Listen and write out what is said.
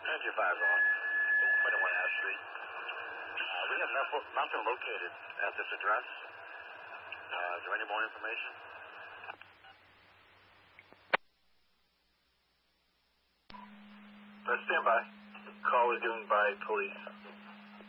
Energy fire's on. 21 Ash Street. We have nothing located at this address. Is there any more information? Stand by. Call was given by police.